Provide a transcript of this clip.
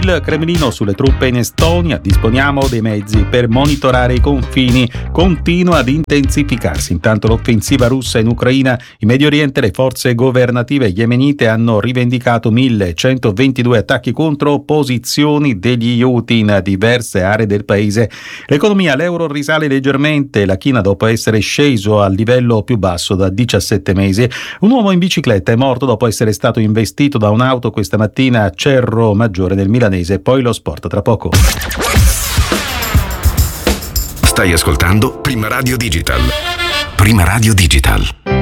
Il Cremlino sulle truppe in Estonia, disponiamo dei mezzi per monitorare i confini, continua ad intensificarsi. Intanto l'offensiva russa in Ucraina, in Medio Oriente le forze governative yemenite hanno rivendicato 1122 attacchi contro posizioni degli Houthi in diverse aree del paese. L'economia, l'euro risale leggermente, la china dopo essere sceso al livello più basso da 17 mesi. Un uomo in bicicletta è morto dopo essere stato investito da un'auto questa mattina a Cerro Maggiore del Milanese. Poi lo sport tra poco. Stai ascoltando Prima Radio Digital. Prima Radio Digital.